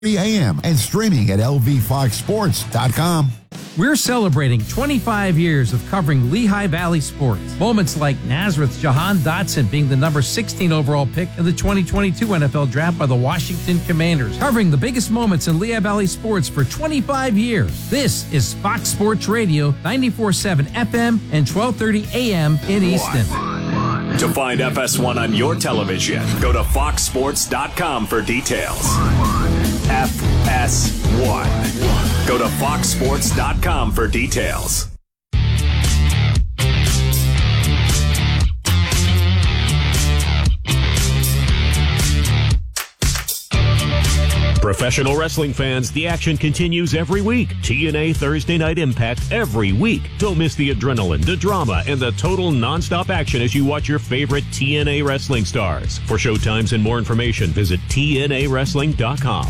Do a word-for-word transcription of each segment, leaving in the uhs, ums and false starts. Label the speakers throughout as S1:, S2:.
S1: a.m. and streaming at L V fox sports dot com.
S2: We're celebrating twenty-five years of covering Lehigh Valley sports. Moments like Nazareth's Jahan Dotson being the number sixteen overall pick in the twenty twenty-two N F L Draft by the Washington Commanders. Covering the biggest moments in Lehigh Valley sports for twenty-five years. This is Fox Sports Radio, ninety-four point seven F M and twelve thirty A M in Easton.
S3: To find F S one on your television, go to fox sports dot com for details. F S one. Go to fox sports dot com for details.
S4: Professional wrestling fans, the action continues every week. T N A Thursday Night Impact every week. Don't miss the adrenaline, the drama, and the total nonstop action as you watch your favorite T N A wrestling stars. For showtimes and more information, visit T N A wrestling dot com.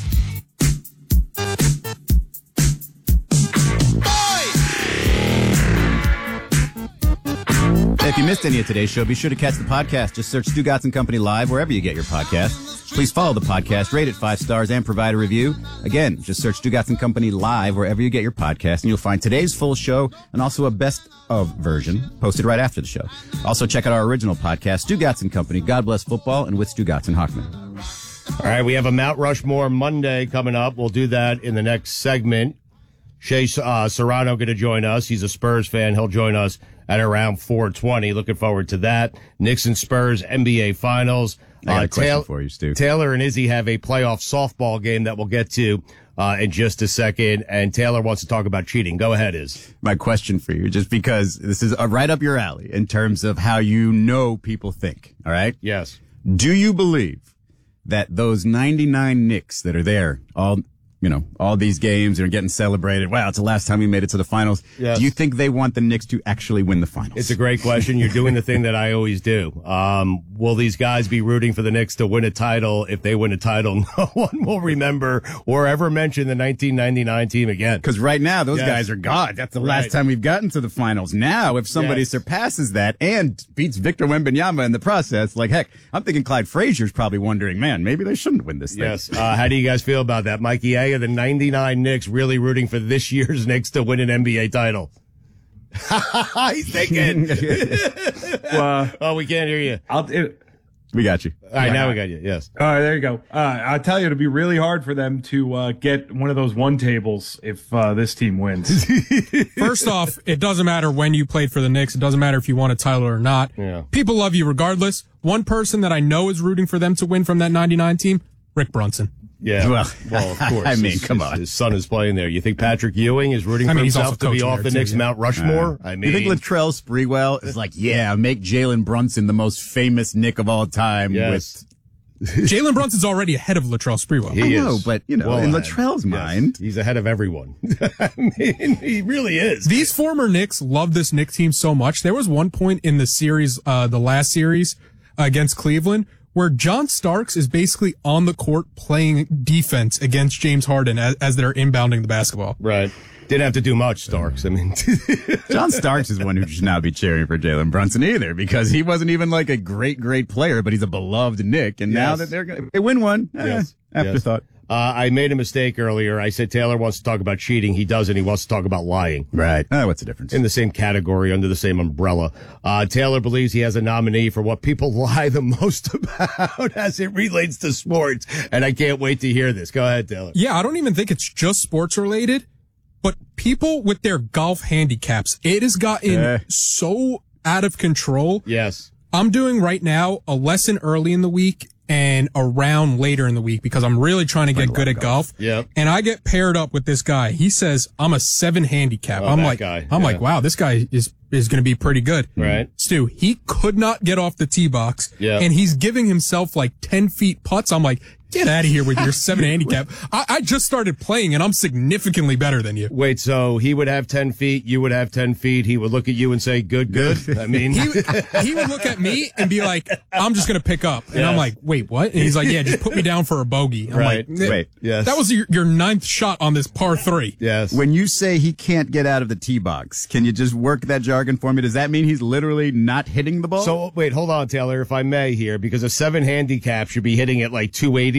S5: If you missed any of today's show, be sure to catch the podcast. Just search Stu Gatz and Company Live wherever you get your podcasts. Please follow the podcast, rate it five stars, and provide a review. Again, just search Stu Gatz and Company Live wherever you get your podcast, and you'll find today's full show and also a best of version posted right after the show. Also, check out our original podcast, Stu Gatz and Company, God Bless Football, and with Stu Gatz and Hockman.
S6: All right, we have a Mount Rushmore Monday coming up. We'll do that in the next segment. Shea uh, Serrano going to join us. He's a Spurs fan. He'll join us at around four twenty. Looking forward to that. Knicks and Spurs N B A Finals.
S5: I got
S6: uh,
S5: a question
S6: Taylor,
S5: for you, Stu.
S6: Taylor and Izzy have a playoff softball game that we'll get to uh, in just a second. And Taylor wants to talk about cheating. Go ahead, Iz.
S5: My question for you, just because this is uh, right up your alley in terms of how you know people think, all right?
S6: Yes.
S5: Do you believe that those ninety-nine Knicks that are there, all, you know, all these games are getting celebrated? Wow, it's the last time we made it to the finals.
S6: Yes.
S5: Do you think they want the Knicks to actually win the finals?
S6: It's a great question. You're doing the thing that I always do. Um, will these guys be rooting for the Knicks to win a title? If they win a title, no one will remember or ever mention the nineteen ninety-nine team again.
S5: Because right now, those
S6: Yes.
S5: guys are gone. That's the
S6: Right.
S5: last time we've gotten to the finals. Now, if somebody
S6: Yes.
S5: surpasses that and beats Victor Wembanyama in the process, like, heck, I'm thinking Clyde Frazier's probably wondering, man, maybe they shouldn't win this thing.
S6: Yes. Uh, how do you guys feel about that? Mikey A, are the ninety-nine Knicks really rooting for this year's Knicks to win an N B A title? He's thinking.
S7: Well,
S6: oh, we can't hear you.
S7: I'll, it,
S5: We got you.
S6: All right, now we got you. Yes.
S7: all right, there you go. Uh, I'll tell you, it'll be really hard for them to uh, get one of those one tables if uh, this team wins.
S8: First off, it doesn't matter when you played for the Knicks. It doesn't matter if you won a title or not.
S6: Yeah.
S8: People love you regardless. One person that I know is rooting for them to win from that ninety-nine team, Rick Brunson.
S6: Yeah.
S5: Well,
S6: well, of course.
S5: I mean,
S6: his,
S5: come
S6: his,
S5: on.
S6: His son is playing there. You think Patrick Ewing is rooting
S8: I
S6: for
S8: mean, he's
S6: himself
S8: also
S6: to be
S8: coaching
S6: off
S8: there,
S6: the
S8: too,
S6: Knicks
S8: yeah.
S6: Mount Rushmore? I mean,
S5: You think Latrell Sprewell is like, yeah, make Jalen Brunson the most famous Knick of all time?
S6: Yes.
S8: Jalen Brunson's already ahead of Latrell Sprewell.
S5: With, I
S6: He
S5: know,
S6: is
S5: but, you know,
S6: well
S5: in
S6: ahead.
S5: Latrell's
S6: Yes.
S5: mind.
S6: He's ahead of everyone. I mean, he really is.
S8: These former Knicks love this Knicks team so much. There was one point in the series, uh, the last series uh, against Cleveland, where John Starks is basically on the court playing defense against James Harden as, as they're inbounding the basketball.
S6: Right. Didn't have to do much, Starks. I mean,
S5: John Starks is one who should not be cheering for Jalen Brunson either, because he wasn't even like a great, great player, but he's a beloved Knick. And now
S6: Yes.
S5: that they're going to they win one, eh,
S6: Yes.
S5: afterthought.
S6: Uh, I made a mistake earlier. I said Taylor wants to talk about cheating. He doesn't. He wants to talk about lying.
S5: Right. Uh, what's the difference?
S6: In the same category, under the same umbrella. Uh, Taylor believes he has a nominee for what people lie the most about as it relates to sports. And I can't wait to hear this. Go ahead, Taylor.
S8: Yeah, I don't even think it's just sports related, but people with their golf handicaps, it has gotten
S5: Eh.
S8: so out of control.
S6: Yes.
S8: I'm doing right now a lesson early in the week and a round later in the week because I'm really trying to get good at golf.
S6: Yep.
S8: And I get paired up with this guy. He says I'm a seven handicap.
S6: Oh,
S8: I'm
S6: that
S8: like,
S6: guy.
S8: I'm
S6: Yeah.
S8: like, wow, this guy is is going to be pretty good.
S6: Right.
S8: Stu, he could not get off the tee box.
S6: Yeah.
S8: And he's giving himself like ten feet putts. I'm like, get out of here with your seven handicap. I, I just started playing and I'm significantly better than you.
S6: Wait, so he would have ten feet, you would have ten feet, he would look at you and say, good, good. I mean,
S8: He, he would look at me and be like, I'm just going to pick up. And
S6: Yes.
S8: I'm like, wait, what? And he's like, yeah, just put me down for a bogey. I'm
S6: Right.
S8: like,
S5: Wait.
S6: yes.
S8: that was your, your ninth shot on this par three.
S6: yes.
S5: When you say he can't get out of the tee box, can you just work that jargon for me? Does that mean he's literally not hitting the ball?
S6: So wait, hold on, Taylor, if I may here, because a seven handicap should be hitting at like two eighty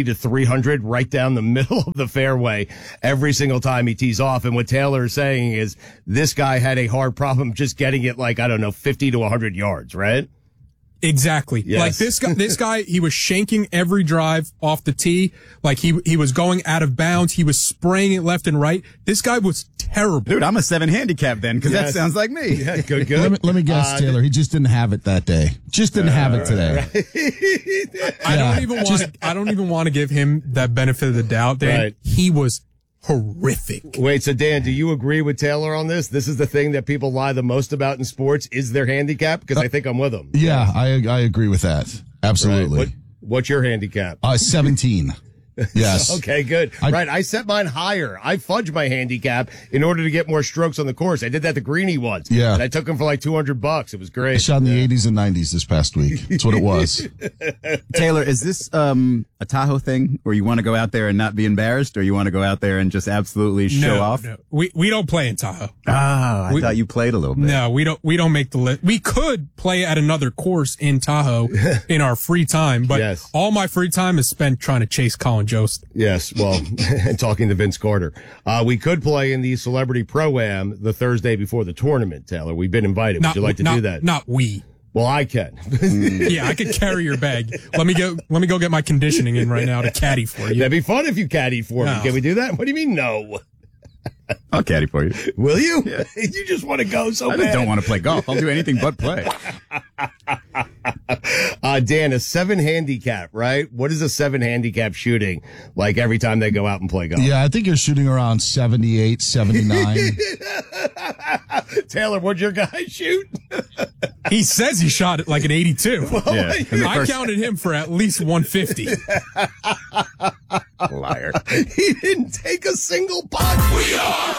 S6: fifty to three hundred right down the middle of the fairway every single time he tees off. And what Taylor is saying is this guy had a hard problem just getting it like, I don't know, fifty to one hundred yards, right?
S8: Exactly.
S6: Yes.
S8: Like this guy, this guy, he was shanking every drive off the tee. Like he, he was going out of bounds. He was spraying it left and right. This guy was terrible.
S5: Dude, I'm a seven handicap then, because
S6: Yes.
S5: that sounds like me.
S6: Yeah, good, good.
S1: Let me, let me guess,
S6: Uh,
S1: Taylor. He just didn't have it that day. Just didn't have it today.
S8: I
S1: Yeah.
S8: don't even want to, I don't even want to give him that benefit of the doubt. Dan.
S6: Right.
S8: He was horrific.
S6: Wait, so Dan, do you agree with Taylor on this? This is the thing that people lie the most about in sports is their handicap? Because I think I'm with them.
S1: Yeah, I I agree with that. Absolutely.
S6: Right. What, what's your handicap?
S1: Uh, seventeen. Yes.
S6: Okay, good.
S1: I-
S6: right, I set mine higher. I fudged my handicap in order to get more strokes on the course. I did that to Greeny once.
S1: Yeah.
S6: And I took him for like two hundred bucks. It was
S1: I
S6: great.
S1: shot in the eighties and nineties this past week. That's what it was.
S5: Taylor, is this um, a Tahoe thing where you want to go out there and not be embarrassed, or you want to go out there and just absolutely show
S8: no,
S5: off?
S8: no. We, we don't play in Tahoe.
S5: Oh, I
S8: We-
S5: thought you played a little bit.
S8: No, we don't, we don't make the list. We could play at another course in Tahoe in our free time, but
S6: Yes.
S8: all my free time is spent trying to chase Colin Jost.
S6: Yes, well, and talking to Vince Carter. Uh, we could play in the Celebrity Pro-Am the Thursday before the tournament, Taylor. We've been invited. Would you like to
S8: not,
S6: do that?
S8: Not we.
S6: Well, I can.
S8: Yeah, I could carry your bag. Let me go. Let me go get my conditioning in right now to caddy for you.
S6: That'd be fun if you caddy for me.
S8: No.
S6: Can we do that? What do you mean, no?
S5: I'll caddy for you.
S6: Will you? You just want to go so
S5: I
S6: bad.
S5: just don't want to play golf. I'll do anything but play.
S6: Uh, Dan, a seven handicap, right? What is a seven handicap shooting like every time they go out and play golf?
S1: Yeah, I think you're shooting around seventy-eight, seventy-nine.
S6: Taylor, what'd your guy shoot?
S8: He says he shot it like an eighty-two.
S5: Yeah. In the
S8: I
S5: first-
S8: counted him for at least one fifty.
S5: Liar.
S6: He didn't take a single putt. We are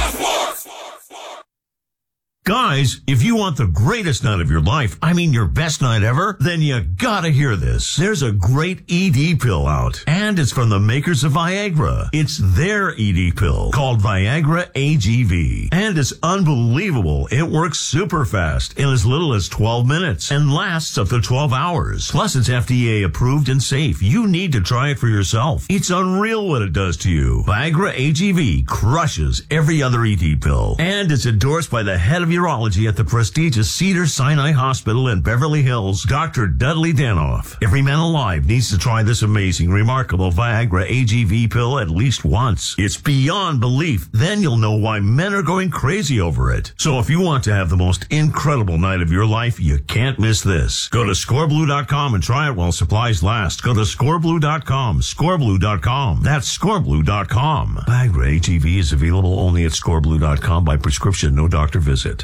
S9: Guys, if you want the greatest night of your life, I mean your best night ever, then you gotta hear this. There's a great E D pill out, and it's from the makers of Viagra. It's their E D pill called Viagra A G V, and it's unbelievable. It works super fast in as little as twelve minutes and lasts up to twelve hours. Plus, it's F D A approved and safe. You need to try it for yourself. It's unreal what it does to you. Viagra A G V crushes every other E D pill, and it's endorsed by the head of your urology at the prestigious Cedars-Sinai Hospital in Beverly Hills, Doctor Dudley Danoff. Every man alive needs to try this amazing, remarkable Viagra A G V pill at least once. It's beyond belief. Then you'll know why men are going crazy over it. So if you want to have the most incredible night of your life, you can't miss this. Go to score blue dot com and try it while supplies last. Go to score blue dot com, score blue dot com. That's score blue dot com. Viagra A G V is available only at score blue dot com by prescription, no doctor visit.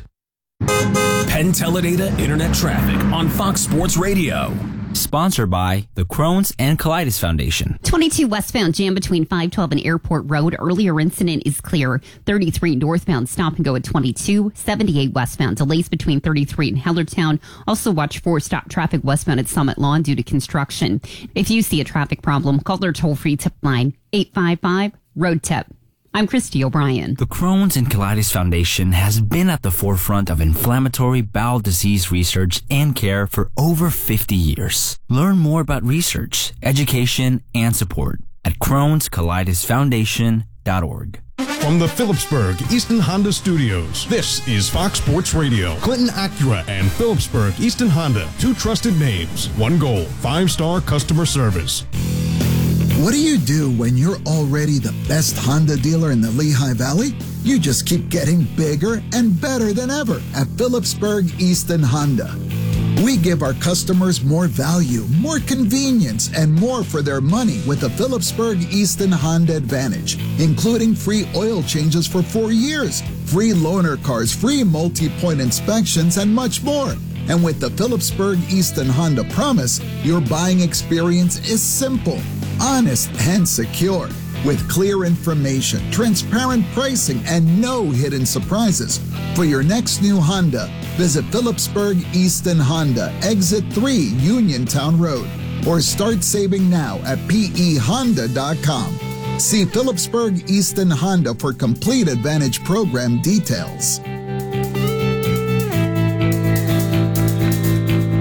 S3: Penn Teledata Internet Traffic on Fox Sports Radio.
S10: Sponsored by the Crohn's and Colitis Foundation.
S11: twenty-two westbound jam between five twelve and Airport Road. Earlier incident is clear. thirty-three northbound stop and go at twenty-two. seventy-eight westbound delays between thirty-three and Hellertown. Also watch for stop traffic westbound at Summit Lawn due to construction. If you see a traffic problem, call their toll-free tip line eight five five road tip. I'm Christy O'Brien.
S10: The Crohn's and Colitis Foundation has been at the forefront of inflammatory bowel disease research and care for over fifty years. Learn more about research, education, and support at crohns colitis foundation dot org.
S12: From the Phillipsburg Easton Honda Studios, this is Fox Sports Radio. Clinton Acura and Phillipsburg Easton Honda, two trusted names, one goal, five-star customer service.
S13: What do you do when you're already the best Honda dealer in the Lehigh Valley? You just keep getting bigger and better than ever at Phillipsburg Easton Honda. We give our customers more value, more convenience, and more for their money with the Phillipsburg Easton Honda Advantage, including free oil changes for four years, free loaner cars, free multi-point inspections, and much more. And with the Phillipsburg Easton Honda Promise, your buying experience is simple, honest, and secure. With clear information, transparent pricing, and no hidden surprises. For your next new Honda, visit Phillipsburg Easton Honda, Exit three, Uniontown Road, or start saving now at P E honda dot com. See Phillipsburg Easton Honda for complete Advantage program details.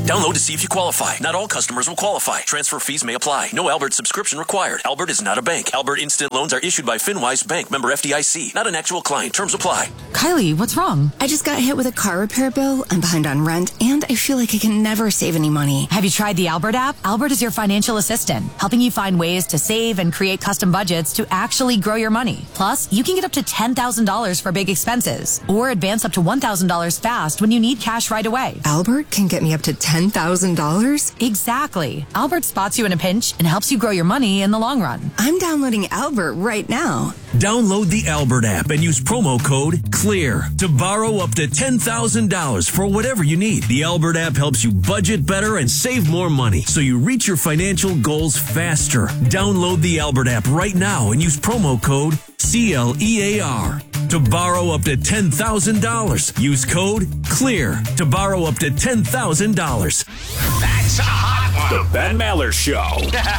S14: Download to see if you qualify. Not all customers will qualify. Transfer fees may apply. No Albert subscription required. Albert is not a bank. Albert Instant Loans are issued by FinWise Bank, member F D I C. Not an actual client. Terms apply.
S15: Kylie, what's wrong? I just got hit with a car repair bill. I'm behind on rent, and I feel like I can never save any money.
S16: Have you tried the Albert app? Albert is your financial assistant, helping you find ways to save and create custom budgets to actually grow your money. Plus, you can get up to ten thousand dollars for big expenses, or advance up to one thousand dollars fast when you need cash right away.
S15: Albert can get me up to ten thousand dollars?
S16: Exactly. Albert spots you in a pinch and helps you grow your money in the long run.
S15: I'm downloading Albert right now.
S17: Download the Albert app and use promo code CLEAR to borrow up to ten thousand dollars for whatever you need. The Albert app helps you budget better and save more money so you reach your financial goals faster. Download the Albert app right now and use promo code C L E A R to borrow up to ten thousand dollars. Use code CLEAR to borrow up to ten thousand dollars.
S3: That's a hot one. The Ben Maller Show.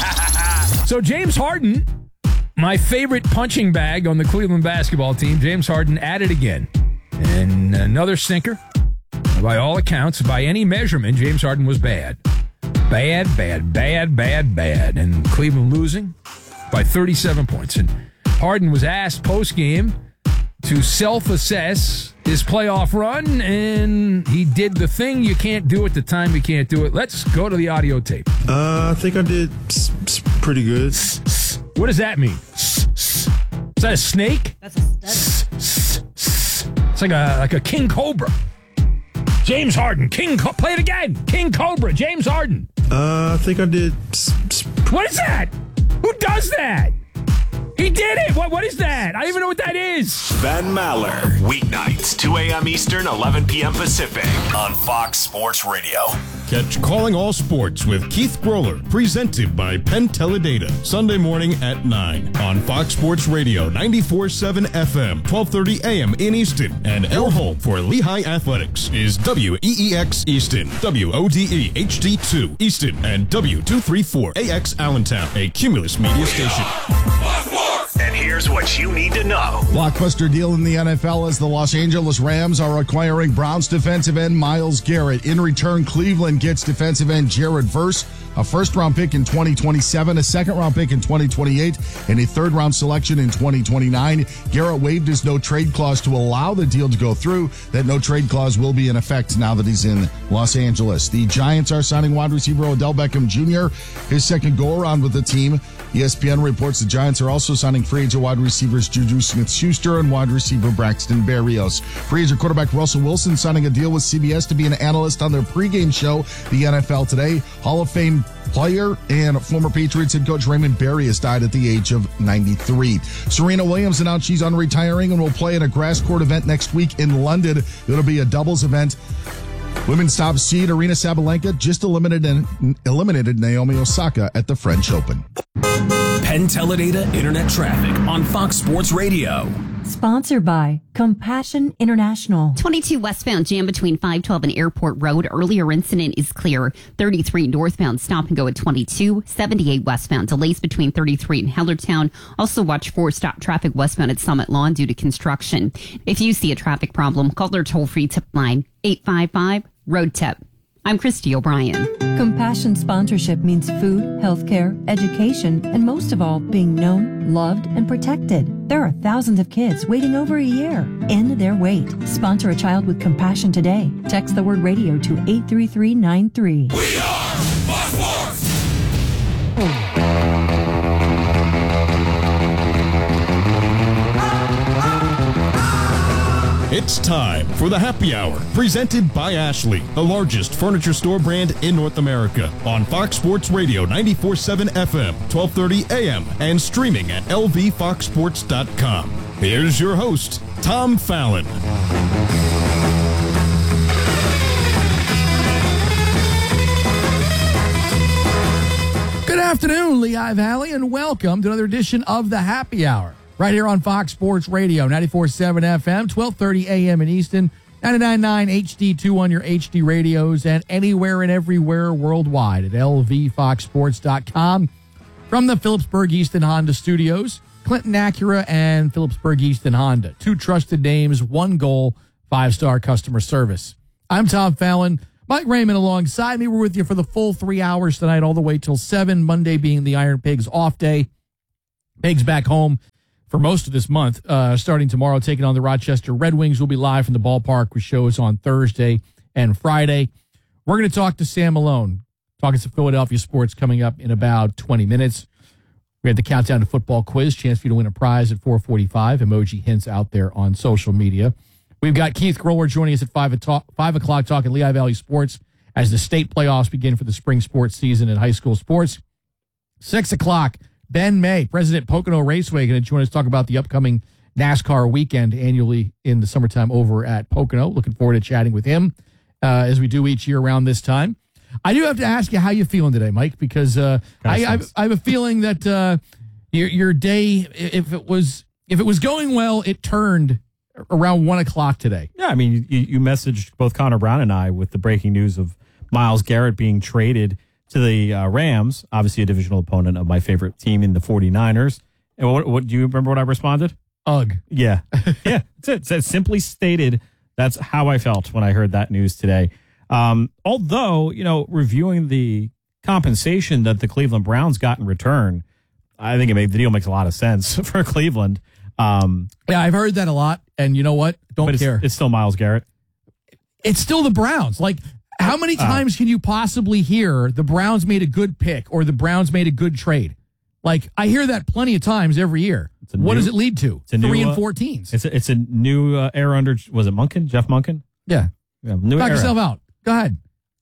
S18: So James Harden, my favorite punching bag on the Cleveland basketball team, James Harden at it again. And another stinker. By all accounts, by any measurement, James Harden was bad. Bad, bad, bad, bad, bad. And Cleveland losing by thirty-seven points. And Harden was asked post-game to self-assess his playoff run, and he did the thing you can't do at the time you can't do it. Let's go to the audio tape.
S19: Uh, I think I did s- s- pretty good.
S18: What does that mean? Is that a snake?
S20: That's a, that's
S18: It's like a like a king cobra. James Harden, King. Co- play it again. King Cobra, James Harden.
S19: Uh, I think I did. S- s-
S18: What is that? Who does that? He did it. What? What is that? I don't even know what that is.
S3: Ben Maller. Weeknights, two a.m. Eastern, eleven p.m. Pacific on Fox Sports Radio.
S12: Catch Calling All Sports with Keith Groller, presented by Penn Teledata, Sunday morning at nine on Fox Sports Radio, ninety-four point seven F M, twelve thirty a.m. in Easton, and your home for Lehigh Athletics is W E E X Easton, W O D E H D two Easton, and W two thirty-four A X Allentown, a Cumulus media station.
S3: And here's what you need to know.
S1: Blockbuster deal in the N F L as the Los Angeles Rams are acquiring Browns defensive end Myles Garrett. In return, Cleveland gets defensive end Jared Verse, a first-round pick in twenty twenty-seven, a second-round pick in twenty twenty-eight, and a third-round selection in twenty twenty-nine. Garrett waived his no-trade clause to allow the deal to go through. That no-trade clause will be in effect now that he's in Los Angeles. The Giants are signing wide receiver Odell Beckham Junior, his second go-around with the team. E S P N reports the Giants are also signing free agent wide receivers Juju Smith-Schuster and wide receiver Braxton Berrios. Free agent quarterback Russell Wilson signing a deal with C B S to be an analyst on their pregame show, the N F L Today. Hall of Fame player and former Patriots head coach Raymond Berry has died at the age of ninety-three. Serena Williams announced she's unretiring and will play in a grass court event next week in London. It'll be a doubles event. Women's top seed Aryna Sabalenka just eliminated, eliminated Naomi Osaka at the French Open.
S17: Penn Teledata Internet Traffic on Fox Sports Radio.
S21: Sponsored by Compassion International.
S11: twenty-two westbound jam between five twelve and Airport Road. Earlier incident is clear. thirty-three northbound stop and go at twenty-two. seventy-eight westbound delays between thirty-three and Hellertown. Also watch for stop traffic westbound at Summit Lawn due to construction. If you see a traffic problem, call their toll-free tip line eight five five road tip. I'm Christy O'Brien.
S21: Compassion sponsorship means food, healthcare, education, and most of all, being known, loved, and protected. There are thousands of kids waiting over a year. End their wait. Sponsor a child with compassion today. Text the word radio to eight three three nine three.
S17: We are Fox Sports!
S12: It's time for the Happy Hour, presented by Ashley, the largest furniture store brand in North America, on Fox Sports Radio ninety-four point seven F M, twelve thirty A M, and streaming at L V fox sports dot com. Here's your host, Tom Fallon.
S18: Good afternoon, Lehigh Valley, and welcome to another edition of the Happy Hour. Right here on Fox Sports Radio, ninety-four point seven F M, twelve thirty A M in Easton, ninety-nine point nine H D two on your H D radios, and anywhere and everywhere worldwide at L V fox sports dot com. From the Phillipsburg Easton Honda Studios, Clinton Acura and Phillipsburg Easton Honda. Two trusted names, one goal, five-star customer service. I'm Tom Fallon.
S2: Mike Raymond alongside me. We're with you for the full three hours tonight, all the way till seven, Monday being the Iron Pigs off day. Pigs back home for most of this month, uh, starting tomorrow, taking on the Rochester Red Wings. We'll be live from the ballpark with shows on Thursday and Friday. We're going to talk to Sam Malone, talking some Philadelphia sports coming up in about twenty minutes. We had the Countdown to Football quiz, chance for you to win a prize at four forty-five. Emoji hints out there on social media. We've got Keith Groller joining us at five o'clock talking Lehigh Valley sports as the state playoffs begin for the spring sports season in high school sports. six o'clock, Ben May, President Pocono Raceway, going to join us to talk about the upcoming NASCAR weekend annually in the summertime over at Pocono. Looking forward to chatting with him uh, as we do each year around this time. I do have to ask you how you feeling today, Mike, because uh, I, I, I have a feeling that uh, your your day, if it was if it was going well, it turned around one o'clock today.
S22: Yeah, I mean, you, you messaged both Connor Brown and I with the breaking news of Myles Garrett being traded to the uh, Rams, obviously a divisional opponent of my favorite team in the 49ers. And what, what do you remember what I responded?
S2: Ugh.
S22: Yeah. Yeah, that's it. It's simply stated, that's how I felt when I heard that news today. Um, although, you know, reviewing the compensation that the Cleveland Browns got in return, I think it made, the deal makes a lot of sense for Cleveland. Um,
S2: yeah, I've heard that a lot, and you know what? Don't
S22: but it's,
S2: care.
S22: It's still Myles Garrett.
S2: It's still the Browns. Like, how many times uh, can you possibly hear the Browns made a good pick or the Browns made a good trade? Like, I hear that plenty of times every year. What new, does it lead to? Three
S22: new,
S2: and
S22: uh,
S2: fourteens.
S22: It's a, it's a new uh, era under, was it Munkin? Jeff Munkin?
S2: Yeah.
S22: yeah new
S2: Knock
S22: era.
S2: yourself out. Go ahead.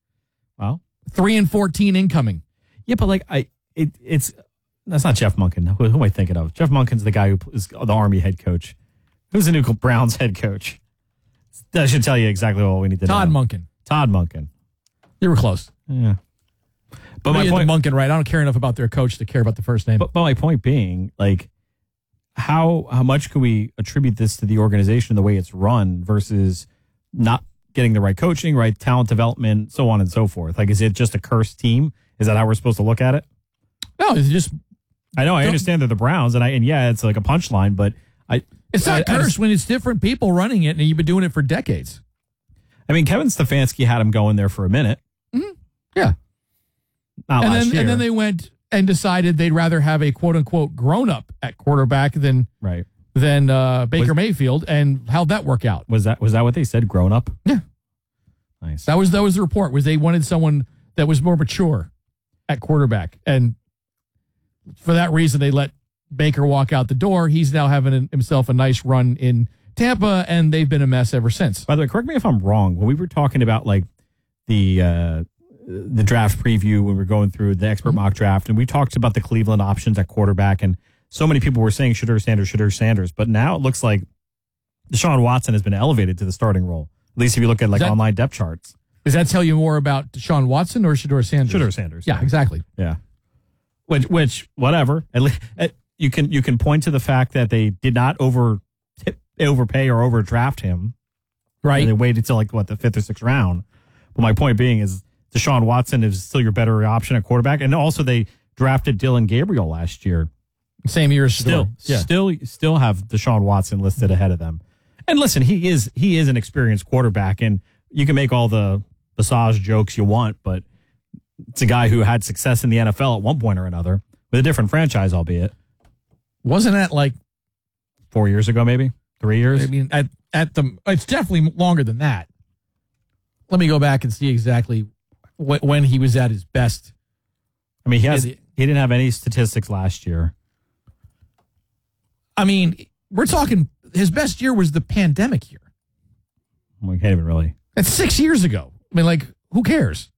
S22: Well,
S2: three and fourteen incoming.
S22: Yeah, but like I, it, it's that's not Jeff Munkin. Who, who am I thinking of? Jeff Munkin's the guy who is the Army head coach. Who's the new Browns head coach? That should tell you exactly what we need to
S2: Todd
S22: know.
S2: Todd Munkin.
S22: Todd Munkin.
S2: You were close.
S22: Yeah.
S2: But my point, Munkin, right? I don't care enough about their coach to care about the first name.
S22: But, but my point being, like, how how much can we attribute this to the organization, the way it's run, versus not getting the right coaching, right talent development, so on and so forth? Like, is it just a cursed team? Is that how we're supposed to look at it?
S2: No, it's just.
S22: I know, I understand they're the Browns, and I and yeah, it's like a punchline, but I.
S2: It's not
S22: I,
S2: cursed I just, when it's different people running it, and you've been doing it for decades.
S22: I mean, Kevin Stefanski had him going there for a minute.
S2: Mm-hmm. Yeah.
S22: Not
S2: and
S22: last
S2: then,
S22: year.
S2: And then they went and decided they'd rather have a quote unquote grown up at quarterback than
S22: right
S2: than uh, Baker
S22: was,
S2: Mayfield. And how'd that work out?
S22: Was that was that what they said? Grown up?
S2: Yeah.
S22: Nice.
S2: That was that was the report. Was they wanted someone that was more mature at quarterback, and for that reason they let Baker walk out the door. He's now having himself a nice run in Tampa, and they've been a mess ever since.
S22: By the way, correct me if I'm wrong. When we were talking about like the uh, the draft preview, when we were going through the expert mock draft, and we talked about the Cleveland options at quarterback, and so many people were saying Shedeur Sanders, Shedeur Sanders, but now it looks like Deshaun Watson has been elevated to the starting role. At least if you look at like that, online depth charts.
S2: Does that tell you more about Deshaun Watson or Shedeur Sanders?
S22: Shedeur Sanders.
S2: Yeah, exactly.
S22: Yeah. Which, which, whatever. At least you can you can point to the fact that they did not over overpay or overdraft him.
S2: Right.
S22: And they waited till like what the fifth or sixth round. But my point being is Deshaun Watson is still your better option at quarterback, and also they drafted Dylan Gabriel last year.
S2: Same year as
S22: still, yeah. still, still have Deshaun Watson listed ahead of them. And listen, he is he is an experienced quarterback, and you can make all the massage jokes you want, but it's a guy who had success in the N F L at one point or another with a different franchise, albeit.
S2: Wasn't that like
S22: four years ago, maybe three years?
S2: I mean, at at the it's definitely longer than that. Let me go back and see exactly wh- when he was at his best.
S22: I mean, he has he didn't have any statistics last year.
S2: I mean, we're talking his best year was the pandemic year.
S22: We can't even really.
S2: That's six years ago. I mean, like, who cares?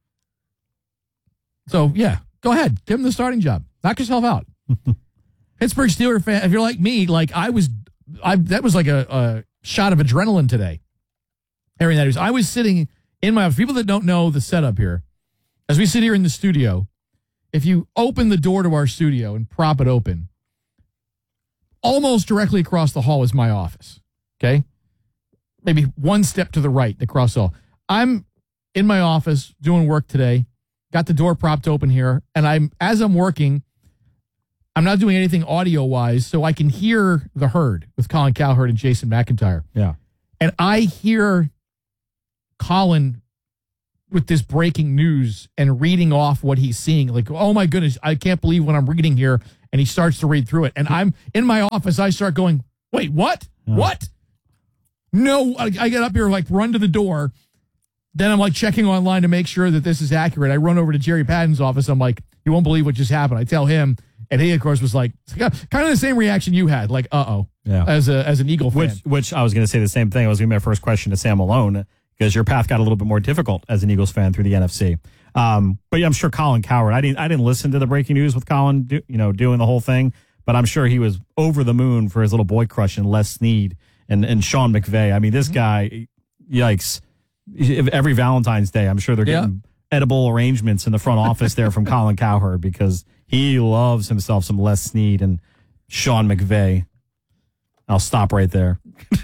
S2: So, yeah, go ahead. Give him the starting job. Knock yourself out. Pittsburgh Steelers fan, if you're like me, like I was, I that was like a, a shot of adrenaline today. Hearing that news. I was sitting in my office. People that don't know the setup here, as we sit here in the studio, if you open the door to our studio and prop it open, almost directly across the hall is my office. Okay? Maybe one step to the right across the hall. I'm in my office doing work today. Got the door propped open here, and I'm as I'm working, I'm not doing anything audio-wise, so I can hear The Herd with Colin Cowherd and Jason McIntyre.
S22: Yeah.
S2: And I hear Colin with this breaking news and reading off what he's seeing. Like, oh my goodness, I can't believe what I'm reading here. And he starts to read through it. And I'm in my office. I start going, wait, what?
S22: Oh.
S2: What? No, I, I get up here, like run to the door. Then I'm like checking online to make sure that this is accurate. I run over to Jerry Patton's office. I'm like, you won't believe what just happened. I tell him. And he, of course, was like, kind of the same reaction you had. Like, uh-oh.
S22: Yeah.
S2: As a as an Eagle fan.
S22: Which, which I was going to say the same thing. It was going to be my first question to Sam Malone, because your path got a little bit more difficult as an Eagles fan through the N F C. Um, but yeah, I'm sure Colin Cowherd. I didn't. I didn't listen to the breaking news with Colin, do, you know, doing the whole thing. But I'm sure he was over the moon for his little boy crush in Les Snead and and Sean McVay. I mean, this guy, yikes! Every Valentine's Day, I'm sure they're getting yeah. edible arrangements in the front office there from Colin Cowherd, because he loves himself some Les Snead and Sean McVay. I'll stop right there.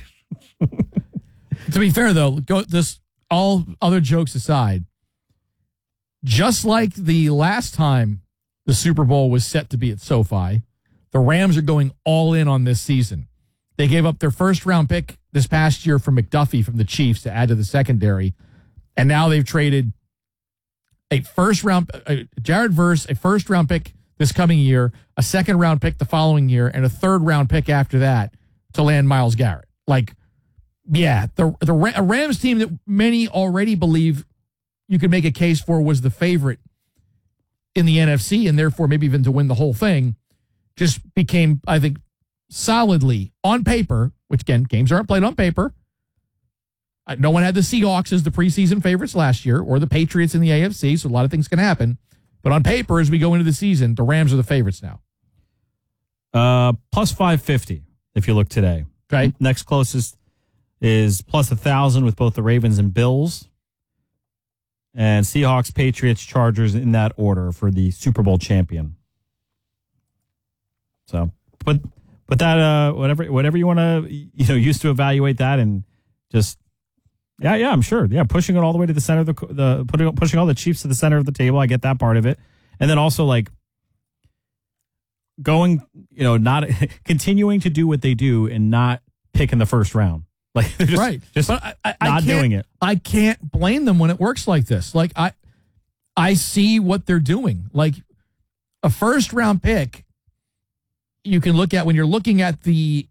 S2: To be fair, though, go this all other jokes aside, just like the last time the Super Bowl was set to be at SoFi, the Rams are going all in on this season. They gave up their first round pick this past year for McDuffie from the Chiefs to add to the secondary, and now they've traded a first round uh, Jared Verse, a first round pick this coming year, a second round pick the following year, and a third round pick after that to land Myles Garrett. Like, yeah, the the a Rams team that many already believe you could make a case for was the favorite in the N F C, and therefore maybe even to win the whole thing, just became, I think, solidly on paper, which again, games aren't played on paper. Uh, no one had the Seahawks as the preseason favorites last year, or the Patriots in the A F C, so a lot of things can happen. But on paper, as we go into the season, the Rams are the favorites now.
S22: Uh, plus five fifty if you look today.
S2: Okay.
S22: Next closest is plus one thousand with both the Ravens and Bills. And Seahawks, Patriots, Chargers in that order for the Super Bowl champion. So put put that uh whatever whatever you want to you know use to evaluate that, and just yeah yeah I'm sure yeah pushing it all the way to the center of the the putting pushing all the Chiefs to the center of the table. I get that part of it, and then also like going you know not continuing to do what they do and not picking the first round. Like they're just,
S2: right,
S22: just
S2: but I, I,
S22: not
S2: I
S22: doing it.
S2: I can't blame them when it works like this. Like I, I see what they're doing. Like a first round pick, you can look at when you're looking at the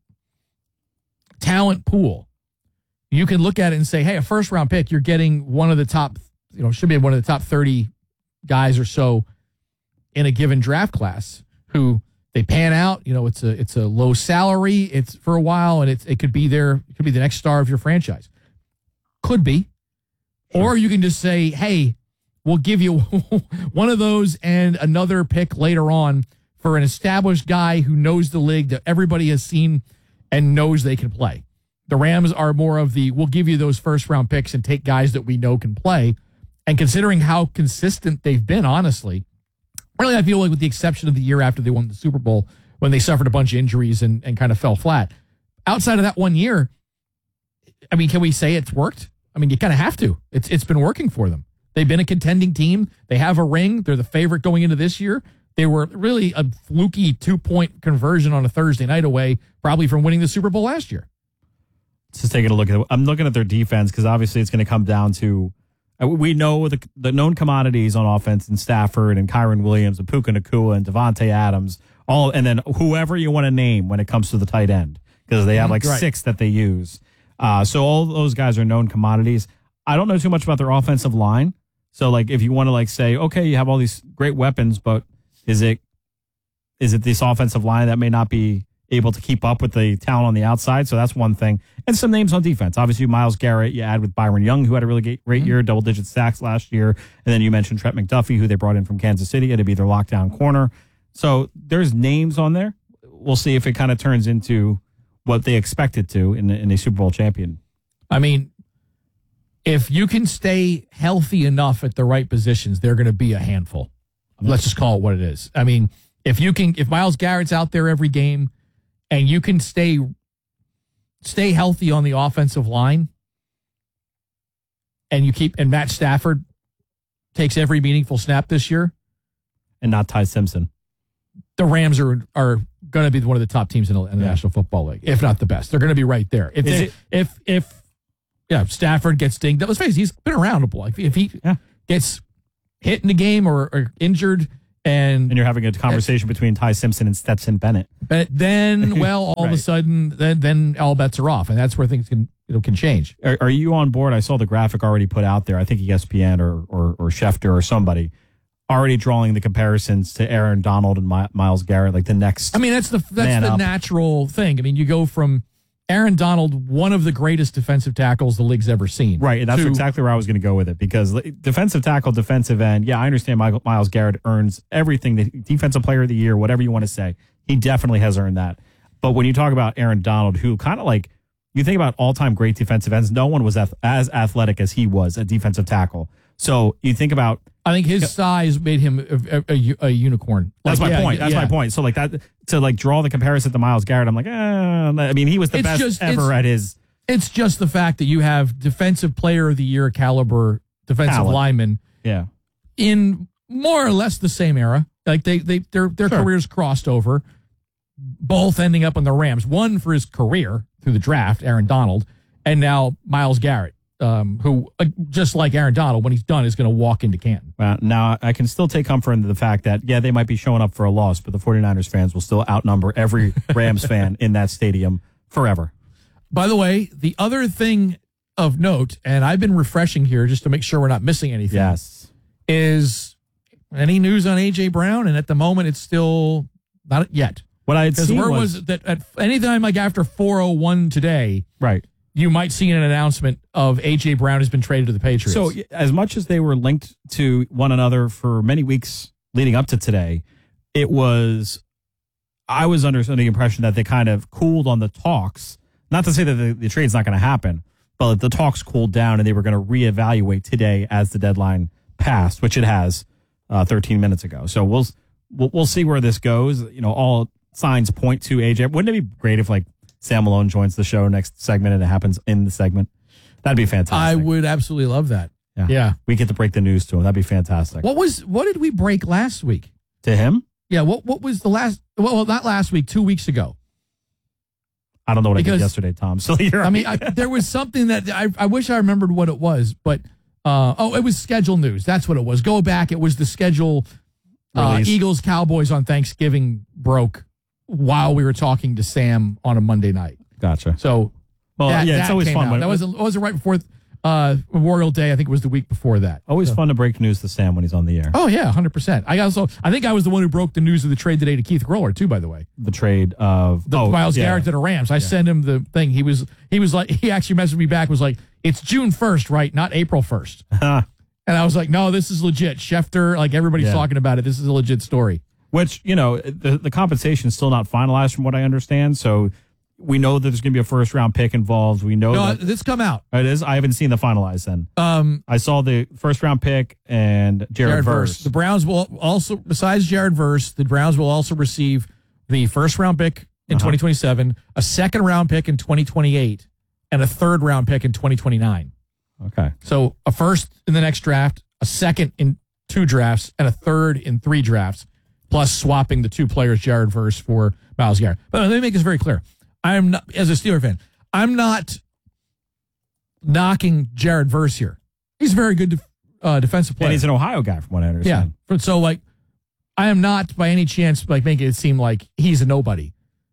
S2: talent pool. You can look at it and say, "Hey, a first round pick, you're getting one of the top, you know, should be one of the top thirty guys or so in a given draft class who." They pan out, you know, it's a it's a low salary, it's for a while, and it's it could be their it could be the next star of your franchise. Could be. Or you can just say, hey, we'll give you one of those and another pick later on for an established guy who knows the league that everybody has seen and knows they can play. The Rams are more of the we'll give you those first round picks and take guys that we know can play. And considering how consistent they've been, honestly, really, I feel like with the exception of the year after they won the Super Bowl, when they suffered a bunch of injuries and, and kind of fell flat. Outside of that one year, I mean, can we say it's worked? I mean, you kind of have to. It's It's been working for them. They've been a contending team. They have a ring. They're the favorite going into this year. They were really a fluky two-point conversion on a Thursday night away, probably from winning the Super Bowl last year.
S22: Just taking a look at it. I'm looking at their defense because obviously it's going to come down to we know the, the known commodities on offense in Stafford and Kyron Williams and Puka Nacua and Devontae Adams, all, and then whoever you want to name when it comes to the tight end, because they have like right. six that they use. Uh, so all those guys are known commodities. I don't know too much about their offensive line. So like if you want to like say, okay, you have all these great weapons, but is it is it this offensive line that may not be able to keep up with the talent on the outside? So that's one thing. And some names on defense. Obviously, Myles Garrett, you add with Byron Young, who had a really great mm-hmm. year, double-digit sacks last year. And then you mentioned Trent McDuffie, who they brought in from Kansas City to be their lockdown corner. So there's names on there. We'll see if it kind of turns into what they expect it to in, in a Super Bowl champion.
S2: I mean, if you can stay healthy enough at the right positions, they're going to be a handful. Let's just call it what it is. I mean, if you can, if Myles Garrett's out there every game and you can stay stay healthy on the offensive line, and you keep and Matt Stafford takes every meaningful snap this year,
S22: and not Ty Simpson,
S2: the Rams are are going to be one of the top teams in the, in the yeah. National Football League, if not the best. They're going to be right there. If they,
S22: it,
S2: if if Yeah, Stafford gets dinged. Let's face it, he's been around a block. If, if he
S22: yeah.
S2: gets hit in the game or, or injured, and
S22: and you're having a conversation between Ty Simpson and Stetson Bennett,
S2: but then, well, all
S22: right.
S2: of a sudden, then then all bets are off, and that's where things can you know can change.
S22: Are, are you on board? I saw the graphic already put out there. I think E S P N or or, or Schefter or somebody already drawing the comparisons to Aaron Donald and My, Myles Garrett, like the next.
S2: I mean, that's the that's
S22: man
S2: the
S22: up.
S2: natural thing. I mean, you go from Aaron Donald, one of the greatest defensive tackles the league's ever seen.
S22: Right, and that's
S2: to,
S22: exactly where I was going to go with it, because defensive tackle, defensive end, yeah, I understand Myles Garrett earns everything, the defensive player of the year, whatever you want to say. He definitely has earned that. But when you talk about Aaron Donald, who kind of like, you think about all-time great defensive ends, no one was as athletic as he was at defensive tackle. So you think about...
S2: I think his size made him a, a, a, a unicorn.
S22: That's
S2: like,
S22: my
S2: yeah,
S22: point. That's
S2: yeah.
S22: my point. So like that, to like draw the comparison to Myles Garrett, I'm like, eh, I mean, he was the
S2: It's
S22: best
S2: just-
S22: ever
S2: it's-
S22: at his...
S2: It's just the fact that you have defensive player of the year caliber defensive
S22: Talent.
S2: linemen
S22: Yeah.
S2: in more or less the same era. Like they, they their their
S22: Sure.
S2: careers crossed over, both ending up on the Rams. One for his career through the draft, Aaron Donald, and now Myles Garrett, um, who uh, just like Aaron Donald, when he's done, is going to walk into Canton.
S22: Uh, now, I can still take comfort in the fact that, yeah, they might be showing up for a loss, but the 49ers fans will still outnumber every Rams fan in that stadium forever.
S2: By the way, the other thing of note, and I've been refreshing here just to make sure we're not missing anything.
S22: Yes.
S2: Is any news on A J Brown? And at the moment, it's still not yet.
S22: What I had
S2: Because
S22: seen
S2: word
S22: was,
S2: was that at anytime like after four oh one today,
S22: right,
S2: you might see an announcement of A J Brown has been traded to the Patriots.
S22: so as much as they were linked to one another for many weeks leading up to today, it was, I was under the impression that they kind of cooled on the talks. Not to say that the, the trade's not going to happen, but the talks cooled down and they were going to reevaluate today as the deadline passed, which it has uh, thirteen minutes ago. So we'll, we'll we'll see where this goes. You know, all signs point to A J. Wouldn't it be great if like Sam Malone joins the show next segment and it happens in the segment? That'd be fantastic.
S2: I would absolutely love that.
S22: Yeah.
S2: Yeah.
S22: We get to break the news to him. That'd be fantastic.
S2: What was what did we break last week?
S22: To him?
S2: Yeah. What what was the last? Well, not last week. Two weeks ago.
S22: I don't know what I
S2: Because-
S22: did yesterday, Tom. So you're
S2: I mean, I, there was something that I, I wish I remembered what it was, but uh, oh, it was schedule news. That's what it was. Go back. It was the schedule. Uh,
S22: Release.
S2: Eagles Cowboys on Thanksgiving broke while we were talking to Sam on a Monday night.
S22: Gotcha.
S2: So,
S22: Well,
S2: that,
S22: yeah, it's
S2: that
S22: always
S2: came
S22: fun
S2: out.
S22: when-
S2: That wasn't wasn't right before uh, Memorial Day. I think it was the week before that.
S22: Always
S2: So-
S22: fun to break news to Sam when he's on the air.
S2: Oh yeah, hundred percent. I also I think I was the one who broke the news of the trade today to Keith Groller too. By the way,
S22: The trade of
S2: the
S22: oh,
S2: Myles
S22: yeah.
S2: Garrett to the Rams. I sent him the thing. He was he was like he actually messaged me back. Was like, it's June first, right? Not April first. And I was like, no, this is legit. Schefter, like everybody's
S22: Yeah.
S2: talking about it. This is a legit story.
S22: Which, you know, the, the compensation is still not finalized from what I understand. So we know that there's going to be a first round pick involved. We know
S2: No,
S22: that
S2: this come out.
S22: it is. I haven't seen the finalized then.
S2: Um,
S22: I saw the first round pick and Jared,
S2: Jared
S22: Verse.
S2: Verse. The Browns will also, besides Jared Verse, the Browns will also receive the first round pick in
S22: Uh-huh.
S2: twenty twenty-seven, a second round pick in twenty twenty-eight, and a third round pick in twenty twenty-nine.
S22: Okay.
S2: So a first in the next draft, a second in two drafts, and a third in three drafts, plus swapping the two players, Jared Verse for Myles Garrett. But let me make this very clear. I am not, as a Steeler fan, I'm not knocking Jared Verse here. He's a very good def, uh, defensive player.
S22: And he's an Ohio guy from what I
S2: yeah.
S22: understand.
S2: But so like, I am not by any chance like making it seem like he's a nobody.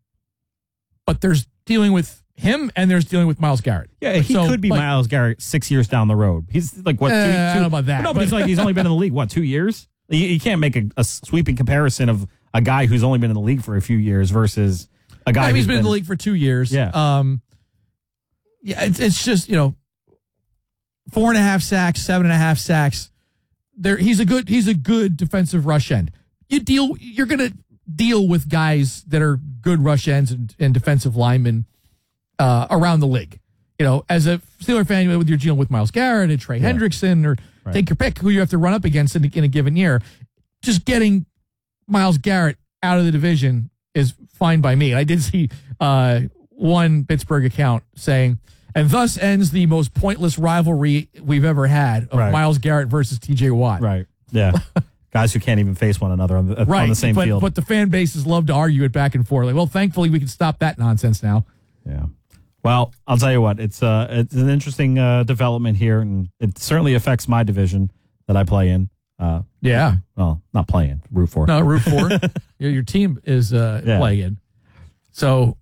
S2: But there's dealing with him and there's dealing with Myles Garrett.
S22: Yeah, he
S2: So,
S22: could be
S2: like,
S22: Myles Garrett six years down the road. He's like, what, two,
S2: Eh,
S22: two
S2: I don't know about that,
S22: No, but,
S2: but-
S22: he's like, he's only been in the league, what, two years? You, you can't make a, a sweeping comparison of a guy who's only been in the league for a few years versus a guy
S2: I mean,
S22: who's
S2: he's been, in the league for two years.
S22: Yeah.
S2: Um, yeah, it's, it's just, you know, four and a half sacks, seven and a half sacks. There, he's a good, he's a good defensive rush end. You deal, you're going to deal with guys that are good rush ends and, and defensive linemen uh, around the league. You know, as a Steeler fan, you're dealing with Myles Garrett and Trey
S22: Yeah.
S2: Hendrickson, or
S22: Right.
S2: take your pick who you have to run up against in, in a given year. Just getting Myles Garrett out of the division is fine by me. And I did see uh, one Pittsburgh account saying, and thus ends the most pointless rivalry we've ever had of
S22: Right.
S2: Myles Garrett versus T J Watt.
S22: Right. Yeah. Guys who can't even face one another on the,
S2: Right.
S22: on the same
S2: but,
S22: field.
S2: but the fan bases love to argue it back and forth. Like, well, thankfully we can stop that nonsense now.
S22: Yeah. Well, I'll tell you what, it's uh, it's an interesting uh, development here, and it certainly affects my division that I play in. Uh,
S2: yeah.
S22: Well, not playing, root for.
S2: No, root for. your, your team is uh,
S22: Yeah.
S2: playing. So